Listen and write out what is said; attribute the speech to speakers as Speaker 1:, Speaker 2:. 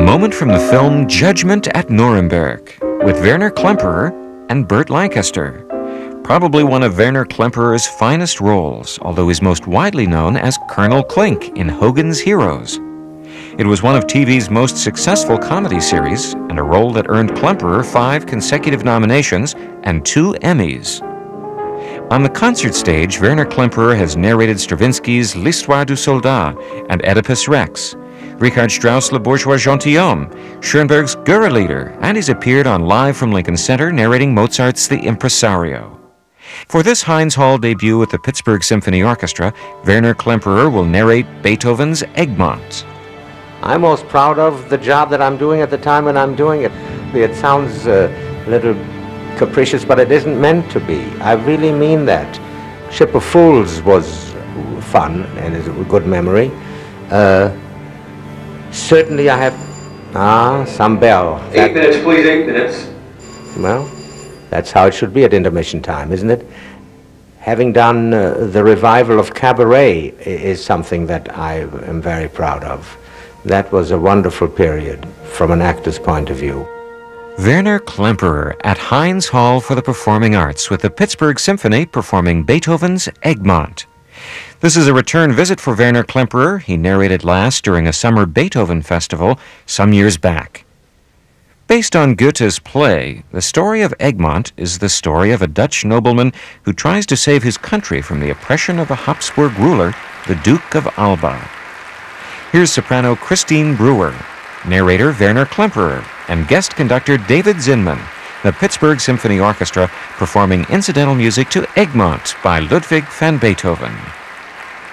Speaker 1: moment from the film Judgment at Nuremberg with Werner Klemperer and Burt Lancaster. Probably one of Werner Klemperer's finest roles, although he's most widely known as Colonel Klink in Hogan's Heroes. It was one of TV's most successful comedy series and a role that earned Klemperer 5 consecutive nominations and 2 Emmys. On the concert stage, Werner Klemperer has narrated Stravinsky's L'Histoire du Soldat and Oedipus Rex, Richard Strauss' Le Bourgeois Gentilhomme, Schoenberg's Gurre-Lieder, and he's appeared on Live from Lincoln Center narrating Mozart's The Impresario. For this Heinz Hall debut with the Pittsburgh Symphony Orchestra, Werner Klemperer will narrate Beethoven's Egmont.
Speaker 2: I'm most proud of the job that I'm doing at the time when I'm doing it. It sounds a little capricious, but it isn't meant to be. I really mean that. Ship of Fools was fun and is a good memory. Certainly I have... some bell.
Speaker 3: 8 minutes, please, 8 minutes.
Speaker 2: Well, that's how it should be at intermission time, isn't it? Having done the revival of Cabaret is something that I am very proud of. That was a wonderful period from an actor's point of view.
Speaker 1: Werner Klemperer at Heinz Hall for the Performing Arts with the Pittsburgh Symphony performing Beethoven's Egmont. This is a return visit for Werner Klemperer. He narrated last during a summer Beethoven festival some years back. Based on Goethe's play, the story of Egmont is the story of a Dutch nobleman who tries to save his country from the oppression of a Habsburg ruler, the Duke of Alba. Here's soprano Christine Brewer, narrator Werner Klemperer, and guest conductor David Zinman, the Pittsburgh Symphony Orchestra performing incidental music to Egmont by Ludwig van Beethoven.